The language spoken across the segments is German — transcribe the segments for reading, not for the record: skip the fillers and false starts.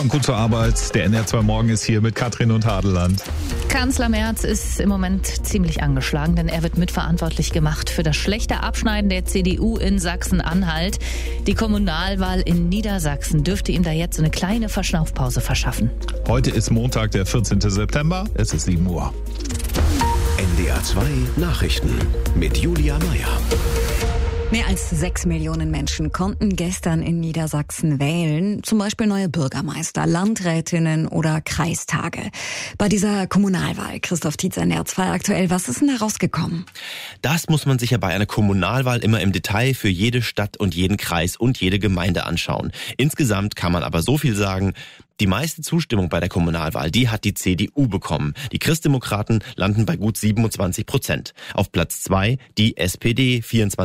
Kommt gut zur Arbeit. Der NR2 Morgen ist hier mit Katrin und Hadeland. Kanzler Merz ist im Moment ziemlich angeschlagen, denn er wird mitverantwortlich gemacht für das schlechte Abschneiden der CDU in Sachsen-Anhalt. Die Kommunalwahl in Niedersachsen dürfte ihm da jetzt so eine kleine Verschnaufpause verschaffen. Heute ist Montag, der 14. September. Es ist 7 Uhr. NDR2 Nachrichten mit Julia Meyer. Mehr als 6 Millionen Menschen konnten gestern in Niedersachsen wählen, zum Beispiel neue Bürgermeister, Landrätinnen oder Kreistage. Bei dieser Kommunalwahl, Christoph Tietz, NDR2 aktuell, was ist denn da rausgekommen? Das muss man sich ja bei einer Kommunalwahl immer im Detail für jede Stadt und jeden Kreis und jede Gemeinde anschauen. Insgesamt kann man aber so viel sagen: Die meiste Zustimmung bei der Kommunalwahl, die hat die CDU bekommen. Die Christdemokraten landen bei gut 27%. Auf Platz 2 die SPD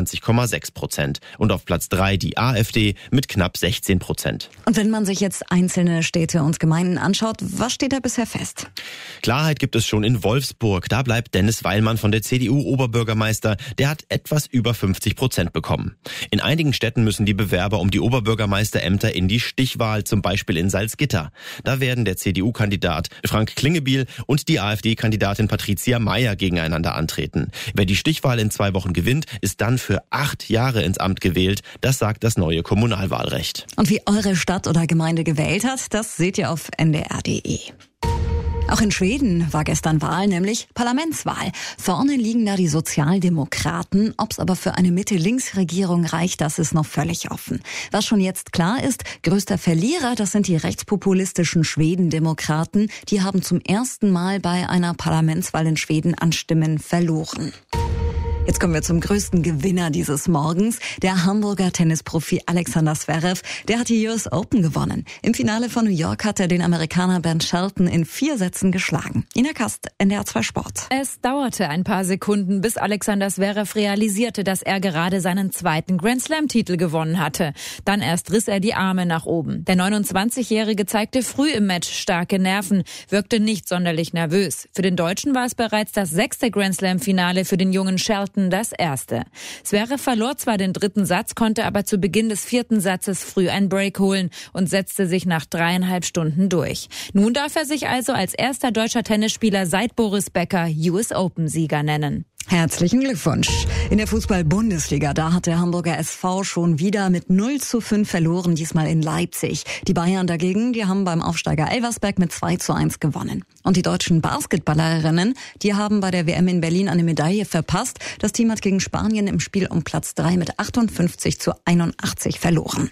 24,6% und auf Platz 3 die AfD mit knapp 16%. Und wenn man sich jetzt einzelne Städte und Gemeinden anschaut, was steht da bisher fest? Klarheit gibt es schon in Wolfsburg. Da bleibt Dennis Weilmann von der CDU Oberbürgermeister. Der hat etwas über 50% bekommen. In einigen Städten müssen die Bewerber um die Oberbürgermeisterämter in die Stichwahl, zum Beispiel in Salzgitter. Da werden der CDU-Kandidat Frank Klingebiel und die AfD-Kandidatin Patricia Mayer gegeneinander antreten. Wer die Stichwahl in 2 Wochen gewinnt, ist dann für 8 Jahre ins Amt gewählt. Das sagt das neue Kommunalwahlrecht. Und wie eure Stadt oder Gemeinde gewählt hat, das seht ihr auf ndr.de. Auch in Schweden war gestern Wahl, nämlich Parlamentswahl. Vorne liegen da die Sozialdemokraten. Ob es aber für eine Mitte-Links-Regierung reicht, das ist noch völlig offen. Was schon jetzt klar ist, größter Verlierer, das sind die rechtspopulistischen Schwedendemokraten. Die haben zum ersten Mal bei einer Parlamentswahl in Schweden an Stimmen verloren. Jetzt kommen wir zum größten Gewinner dieses Morgens, der Hamburger Tennisprofi Alexander Zverev. Der hat die US Open gewonnen. Im Finale von New York hat er den Amerikaner Ben Shelton in 4 Sätzen geschlagen. Ina Kast, NDR2 Sport. Es dauerte ein paar Sekunden, bis Alexander Zverev realisierte, dass er gerade seinen 2. Grand-Slam-Titel gewonnen hatte. Dann erst riss er die Arme nach oben. Der 29-Jährige zeigte früh im Match starke Nerven, wirkte nicht sonderlich nervös. Für den Deutschen war es bereits das 6. Grand-Slam-Finale für den jungen Shelton. Das erste. Zverev verlor zwar den 3. Satz, konnte aber zu Beginn des 4. Satzes früh einen Break holen und setzte sich nach 3,5 Stunden durch. Nun darf er sich also als erster deutscher Tennisspieler seit Boris Becker US Open-Sieger nennen. Herzlichen Glückwunsch. In der Fußball-Bundesliga, da hat der Hamburger SV schon wieder mit 0:5 verloren, diesmal in Leipzig. Die Bayern dagegen, die haben beim Aufsteiger Elversberg mit 2:1 gewonnen. Und die deutschen Basketballerinnen, die haben bei der WM in Berlin eine Medaille verpasst. Das Team hat gegen Spanien im Spiel um Platz 3 mit 58:81 verloren.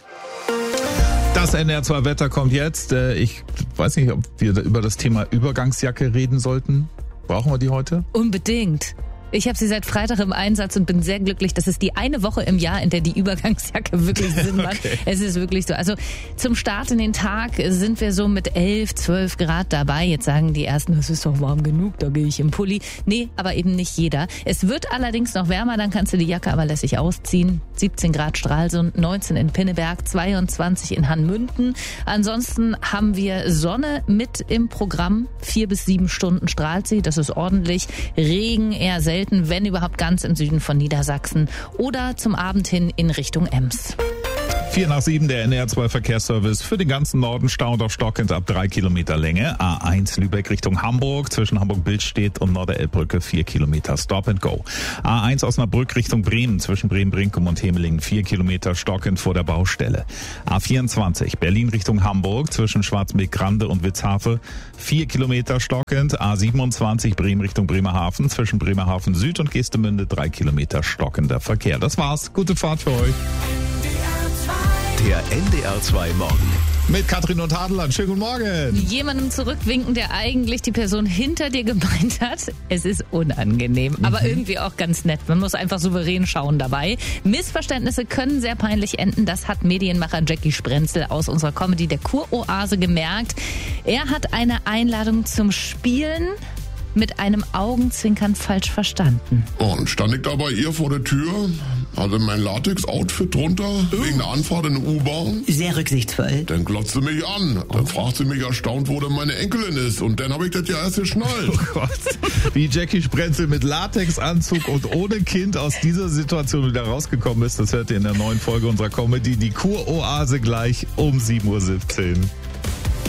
Das NR2-Wetter kommt jetzt. Ich weiß nicht, ob wir über das Thema Übergangsjacke reden sollten. Brauchen wir die heute? Unbedingt. Ich habe sie seit Freitag im Einsatz und bin sehr glücklich. Das ist die eine Woche im Jahr, in der die Übergangsjacke wirklich Sinn macht. Okay. Es ist wirklich so. Also zum Start in den Tag sind wir so mit 11, 12 Grad dabei. Jetzt sagen die Ersten, es ist doch warm genug, da gehe ich im Pulli. Nee, aber eben nicht jeder. Es wird allerdings noch wärmer, dann kannst du die Jacke aber lässig ausziehen. 17 Grad Stralsund, 19 in Pinneberg, 22 in Hanmünden. Ansonsten haben wir Sonne mit im Programm. 4 bis 7 Stunden strahlt sie, das ist ordentlich. Regen eher selten, wenn überhaupt ganz im Süden von Niedersachsen oder zum Abend hin in Richtung Ems. 4 nach 7, der NR2 Verkehrsservice für den ganzen Norden stauend auf stockend ab 3 Kilometer Länge. A1 Lübeck Richtung Hamburg, zwischen Hamburg-Billstedt und Norderelbbrücke 4 Kilometer Stop and Go. A1 Osnabrück Richtung Bremen, zwischen Bremen-Brinkum und Hemeling 4 Kilometer stockend vor der Baustelle. A24 Berlin Richtung Hamburg, zwischen Schwarzmeer-Grande und Witzhafe 4 Kilometer stockend. A27 Bremen Richtung Bremerhaven, zwischen Bremerhaven Süd und Geestemünde 3 Kilometer stockender Verkehr. Das war's. Gute Fahrt für euch. Der NDR2 Morgen. Mit Katrin und Hadeland. Schönen guten Morgen. Jemandem zurückwinken, der eigentlich die Person hinter dir gemeint hat. Es ist unangenehm, aber irgendwie auch ganz nett. Man muss einfach souverän schauen dabei. Missverständnisse können sehr peinlich enden. Das hat Medienmacher Jackie Sprenzel aus unserer Comedy Der Kuroase gemerkt. Er hat eine Einladung zum Spielen mit einem Augenzwinkern falsch verstanden. Und stand ich da bei ihr vor der Tür, hatte mein Latex-Outfit drunter, wegen der Anfahrt in der U-Bahn. Sehr rücksichtsvoll. Dann glotzte mich an. Dann fragt sie mich erstaunt, wo denn meine Enkelin ist. Und dann habe ich das ja erst geschnallt. Oh Gott. Wie Jackie Sprenzel mit Latexanzug und ohne Kind aus dieser Situation wieder rausgekommen ist, das hört ihr in der neuen Folge unserer Comedy Die Kuroase gleich um 7:17 Uhr.